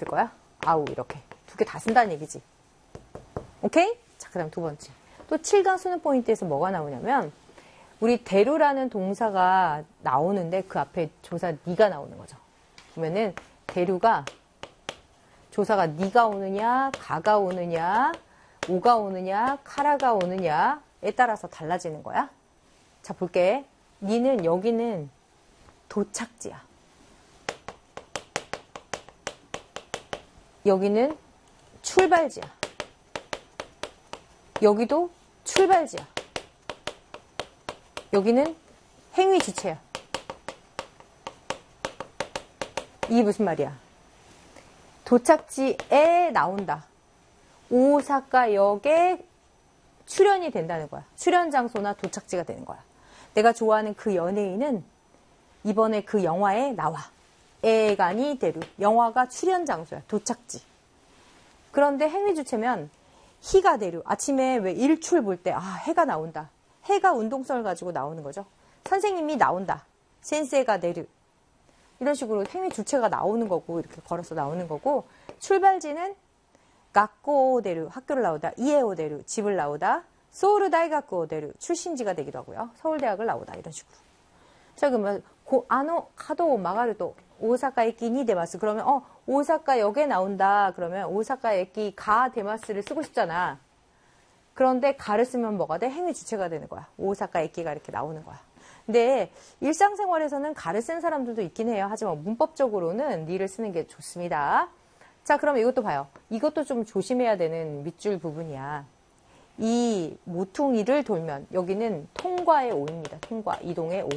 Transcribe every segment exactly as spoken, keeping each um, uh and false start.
쓸 거야? 아우 이렇게 두 개 다 쓴다는 얘기지. 오케이? 자, 그 다음 두 번째. 또 칠 강 수능 포인트에서 뭐가 나오냐면 우리 대루라는 동사가 나오는데 그 앞에 조사 니가 나오는 거죠. 그러면은 대루가 조사가 니가 오느냐, 가가 오느냐, 오가 오느냐, 카라가 오느냐에 따라서 달라지는 거야. 자, 볼게. 니는 여기는 도착지야. 여기는 출발지야. 여기도 출발지야. 여기는 행위 주체야. 이게 무슨 말이야? 도착지에 나온다. 오사카역에 출연이 된다는 거야. 출연 장소나 도착지가 되는 거야. 내가 좋아하는 그 연예인은 이번에 그 영화에 나와. 에가니 데루. 영화가 출연 장소야. 도착지. 그런데 행위 주체면 히가 데루. 아침에 왜 일출 볼 때 아, 해가 나온다. 해가 운동성을 가지고 나오는 거죠. 선생님이 나온다. 센세가 데루. 이런 식으로 행위 주체가 나오는 거고 이렇게 걸어서 나오는 거고 출발지는 가쿠 데루. 학교를 나오다. 이에오 데루. 집을 나오다. 소울 다이가쿠 데루. 출신지가 되기도 하고요. 서울대학을 나오다. 이런 식으로. 자, 그러면 고, 아노 카도 마가르도 오사카 에키 니 데마스. 그러면 어 오사카역에 나온다. 그러면 오사카 에키 가 데마스를 쓰고 싶잖아. 그런데 가를 쓰면 뭐가 돼? 행위 주체가 되는 거야. 오사카 에키가 이렇게 나오는 거야. 근데 일상생활에서는 가를 쓰는 사람들도 있긴 해요. 하지만 문법적으로는 니를 쓰는 게 좋습니다. 자, 그럼 이것도 봐요. 이것도 좀 조심해야 되는 밑줄 부분이야. 이 모퉁이를 돌면 여기는 통과의 오입니다. 통과, 이동의 오.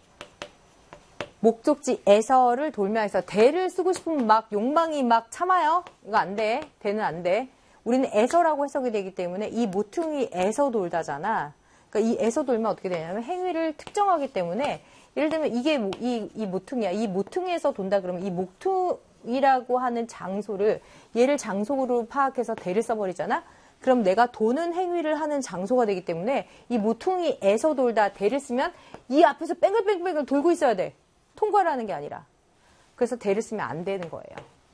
목적지에서를 돌면서 대를 쓰고 싶으면 막 욕망이 막 참아요. 이거 안 돼. 대는 안 돼. 우리는 에서라고 해석이 되기 때문에 이 모퉁이에서 돌다잖아. 그러니까 이 에서 돌면 어떻게 되냐면 행위를 특정하기 때문에 예를 들면 이게 이, 이 모퉁이야. 이 모퉁이에서 돈다 그러면 이 모퉁이라고 하는 장소를 얘를 장소로 파악해서 대를 써버리잖아. 그럼 내가 도는 행위를 하는 장소가 되기 때문에 이 모퉁이에서 돌다 대를 쓰면 이 앞에서 뺑글뺑글 돌고 있어야 돼. 통과라는 게 아니라. 그래서 대를 쓰면 안 되는 거예요.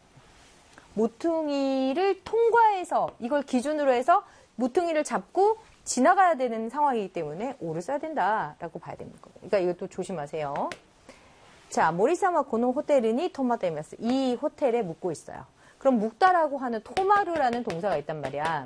모퉁이를 통과해서 이걸 기준으로 해서 모퉁이를 잡고 지나가야 되는 상황이기 때문에 오를 써야 된다라고 봐야 되는 거예요. 그러니까 이것도 조심하세요. 자, 모리사마 고노 호텔이니 토마테마스. 이 호텔에 묵고 있어요. 그럼 묵다라고 하는 토마르라는 동사가 있단 말이야.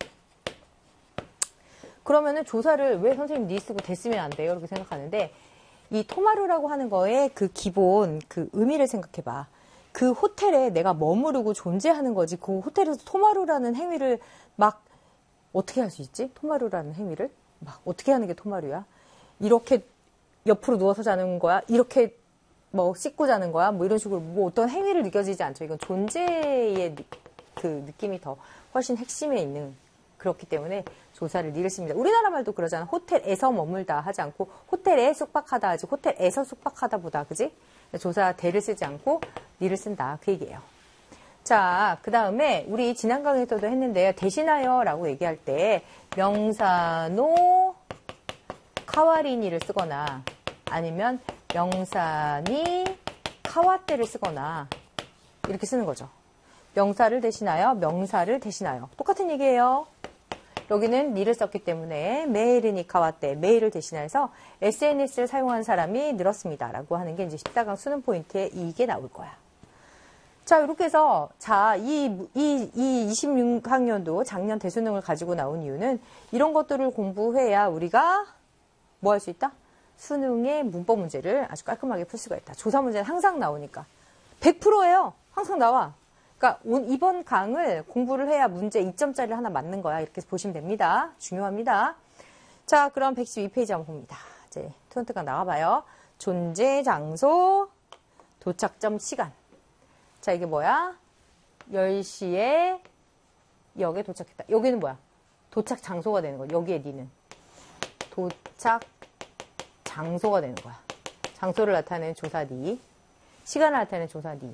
그러면은 조사를 왜 선생님 니 쓰고 대 쓰면 안 돼요? 이렇게 생각하는데 이 토마르라고 하는 거에 그 기본 그 의미를 생각해봐. 그 호텔에 내가 머무르고 존재하는 거지. 그 호텔에서 토마루라는 행위를 막 어떻게 할 수 있지? 토마루라는 행위를 막 어떻게 하는 게 토마루야? 이렇게 옆으로 누워서 자는 거야? 이렇게 뭐 씻고 자는 거야? 뭐 이런 식으로 뭐 어떤 행위를 느껴지지 않죠. 이건 존재의 그 느낌이 더 훨씬 핵심에 있는 그렇기 때문에 조사를 니를 씁니다. 우리나라 말도 그러잖아. 호텔에서 머물다 하지 않고 호텔에 숙박하다 하지 호텔에서 숙박하다 보다. 그지? 조사 대를 쓰지 않고 니를 쓴다. 그 얘기예요. 자, 그 다음에 우리 지난 강의에서도 했는데요. 대신하여 라고 얘기할 때 명사노 카와리니를 쓰거나 아니면 명사니 카와테를 쓰거나 이렇게 쓰는 거죠. 명사를 대신하여 명사를 대신하여 똑같은 얘기예요. 여기는 니를 썼기 때문에 메일이니 카와테 메일을 대신해서 에스엔에스를 사용한 사람이 늘었습니다. 라고 하는 게 이제 십사 강 수능 포인트에 이게 나올 거야. 자, 이렇게 해서 자, 이, 이, 이 이십육 학년도 작년 대수능을 가지고 나온 이유는 이런 것들을 공부해야 우리가 뭐 할 수 있다? 수능의 문법 문제를 아주 깔끔하게 풀 수가 있다. 조사 문제는 항상 나오니까. 백 퍼센트예요. 항상 나와. 그러니까 이번 강을 공부를 해야 문제 이 점짜리를 하나 맞는 거야. 이렇게 보시면 됩니다. 중요합니다. 자, 그럼 백십이 페이지 한번 봅니다. 이제 토론트강 나와봐요. 존재, 장소, 도착점, 시간. 자, 이게 뭐야? 열 시에 역에 도착했다. 여기는 뭐야? 도착 장소가 되는 거야. 여기에 니는. 도착 장소가 되는 거야. 장소를 나타내는 조사 니. 시간을 나타내는 조사 니.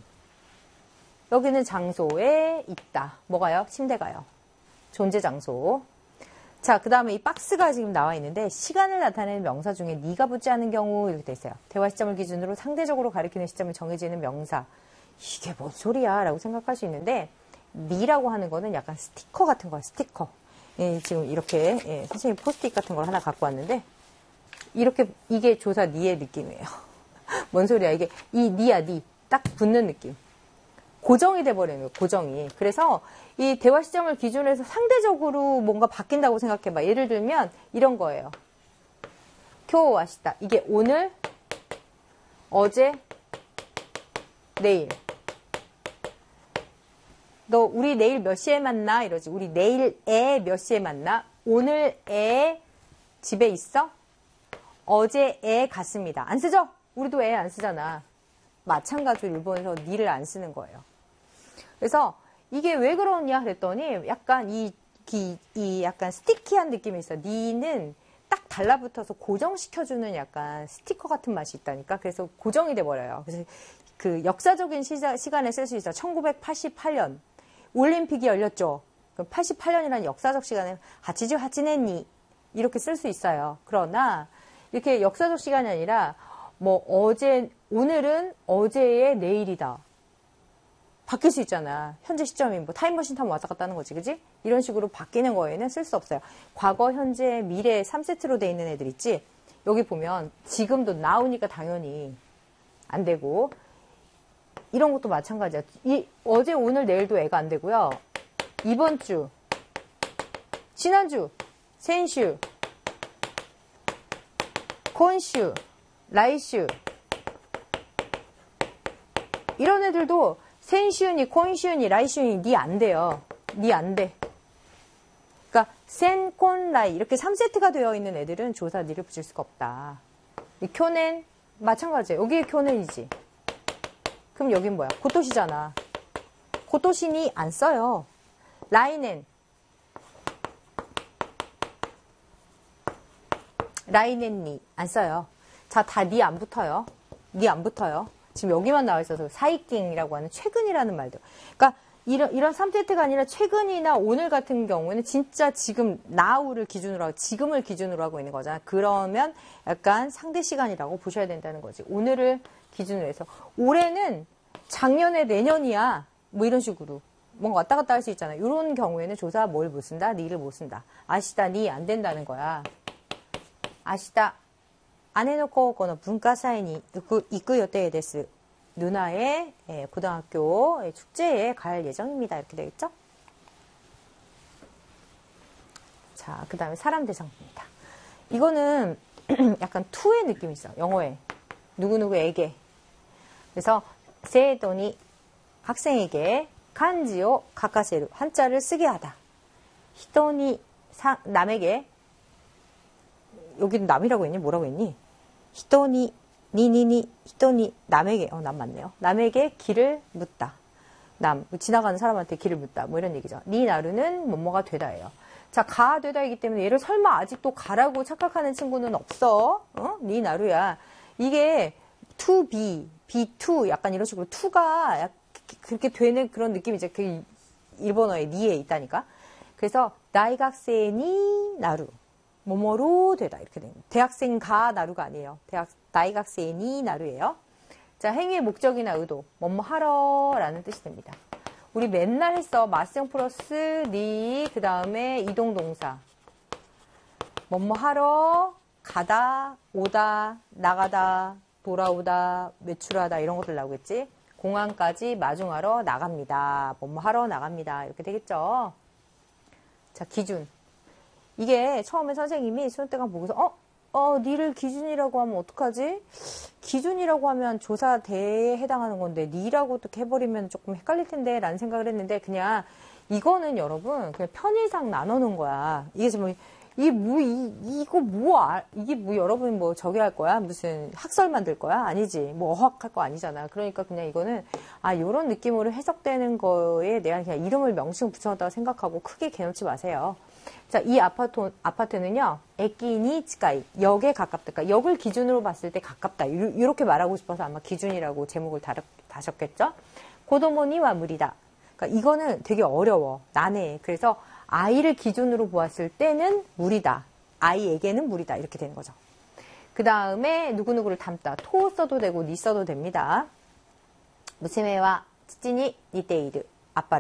여기는 장소에 있다. 뭐가요? 침대가요. 존재 장소. 자, 그 다음에 이 박스가 지금 나와 있는데 시간을 나타내는 명사 중에 니가 붙지 않은 경우 이렇게 돼 있어요. 대화 시점을 기준으로 상대적으로 가리키는 시점을 정해지는 명사. 이게 뭔 소리야 라고 생각할 수 있는데 니라고 하는 거는 약간 스티커 같은 거야. 스티커. 예, 지금 이렇게 예, 선생님 포스트잇 같은 걸 하나 갖고 왔는데 이렇게 이게 조사 니의 느낌이에요. 뭔 소리야 이게 이 니야 니 딱 붙는 느낌. 고정이 돼버리는 거예요. 고정이. 그래서 이 대화 시점을 기준으로 해서 상대적으로 뭔가 바뀐다고 생각해봐. 예를 들면 이런 거예요. 쿄 와시다. 이게 오늘, 어제, 내일. 너 우리 내일 몇 시에 만나? 이러지. 우리 내일에 몇 시에 만나? 오늘에 집에 있어? 어제에 갔습니다. 안 쓰죠? 우리도 애 안 쓰잖아. 마찬가지로 일본에서 니를 안 쓰는 거예요. 그래서 이게 왜 그러냐 그랬더니 약간 이, 이, 이 약간 스티키한 느낌이 있어. 니는 딱 달라붙어서 고정시켜주는 약간 스티커 같은 맛이 있다니까. 그래서 고정이 돼버려요. 그래서 그 역사적인 시자, 시간에 쓸 수 있어. 천구백팔십팔 년 올림픽이 열렸죠. 팔십팔 년이라는 역사적 시간에 하치주 하치네니 이렇게 쓸 수 있어요. 그러나 이렇게 역사적 시간이 아니라 뭐 어제 오늘은 어제의 내일이다. 바뀔 수 있잖아. 현재 시점이 뭐 타임머신 타면 왔다 갔다 하는 거지, 그지? 이런 식으로 바뀌는 거에는 쓸 수 없어요. 과거, 현재, 미래 삼 세트로 돼 있는 애들 있지? 여기 보면 지금도 now니까 당연히 안 되고 이런 것도 마찬가지야. 이 어제, 오늘, 내일도 애가 안 되고요. 이번 주, 지난주, 센슈, 콘슈, 라이슈 이런 애들도 센슈니, 콘슈니, 라이슈니 니 안 돼요. 니 안 돼. 그러니까 센, 콘, 라이 이렇게 삼 세트가 되어 있는 애들은 조사 니를 붙일 수가 없다. 이 쿄넨 마찬가지예요. 여기 쿄넨이지. 그럼 여긴 뭐야? 고토시잖아. 고토시니 안 써요. 라이넨 라이넨니 안 써요. 자, 다 니 안 붙어요. 니 안 붙어요. 지금 여기만 나와 있어서 사이킹이라고 하는 최근이라는 말도. 그러니까 이런 이런 삼 세트가 아니라 최근이나 오늘 같은 경우에는 진짜 지금 now를 기준으로 하고 지금을 기준으로 하고 있는 거잖아. 그러면 약간 상대 시간이라고 보셔야 된다는 거지. 오늘을 기준으로 해서 올해는 작년에 내년이야. 뭐 이런 식으로 뭔가 왔다 갔다 할 수 있잖아. 이런 경우에는 조사 뭘 못 쓴다? 니를 못 쓴다. 아시다 니 안 된다는 거야. 아시다姉の高校の文化祭に行く、行く予定です. 누나의 예, 고등학교 축제에 갈 예정입니다. 이렇게 되겠죠? 자, 그 다음에 사람 대상입니다. 이거는 약간 투의 느낌이 있어요. 영어에. 누구누구에게. 그래서 세도니 학생에게 간지を書かせる. 한자를 쓰게 하다. 히토니 남에게 여기는 남이라고 했니? 뭐라고 했니? 히토니, 니니니, 히토니, 남에게, 어, 남 맞네요. 남에게 길을 묻다. 남, 지나가는 사람한테 길을 묻다. 뭐 이런 얘기죠. 니 나루는 뭐뭐가 되다예요. 자, 가 되다이기 때문에 얘를 설마 아직도 가라고 착각하는 친구는 없어. 어? 니 나루야. 이게 to be, be to 약간 이런 식으로 to가 그렇게 되는 그런 느낌이죠. 그 일본어의 니에 있다니까. 그래서 다이각생이 나루. 뭐뭐로 되다 이렇게 됩니다. 대학생가 나루가 아니에요. 대학 다이각생이 나루예요. 자, 행위의 목적이나 의도 뭐뭐 하러라는 뜻이 됩니다. 우리 맨날 했어. 마스형 플러스 니 그 다음에 이동동사 뭐뭐 하러 가다 오다 나가다 돌아오다 외출하다 이런 것들 나오겠지. 공항까지 마중하러 나갑니다. 뭐뭐 하러 나갑니다. 이렇게 되겠죠. 자, 기준. 이게 처음에 선생님이 수능대강 보고서 어? 어, 니를 기준이라고 하면 어떡하지? 기준이라고 하면 조사대에 해당하는 건데 니라고 어떻게 해버리면 조금 헷갈릴 텐데 라는 생각을 했는데 그냥 이거는 여러분 그냥 편의상 나눠놓은 거야. 이게 지금 이게 뭐 이, 이거 뭐 아, 이게 뭐 여러분 뭐 저기 할 거야? 무슨 학설 만들 거야? 아니지. 뭐 어학할 거 아니잖아. 그러니까 그냥 이거는 아 요런 느낌으로 해석되는 거에 대한 그냥 이름을 명칭 붙여놨다고 생각하고 크게 개놓지 마세요. 자, 이 아파트, 아파트는요, 에키니 치카이, 역에 가깝다. 그러니까 역을 기준으로 봤을 때 가깝다. 이렇게 말하고 싶어서 아마 기준이라고 제목을 다셨겠죠? 고도모니와 무리다. 그러니까 이거는 되게 어려워. 난해. 그래서 아이를 기준으로 보았을 때는 무리다. 아이에게는 무리다. 이렇게 되는 거죠. 그 다음에 누구누구를 닮다. 토 써도 되고 니 써도 됩니다. 娘は父に似ている. 아빠를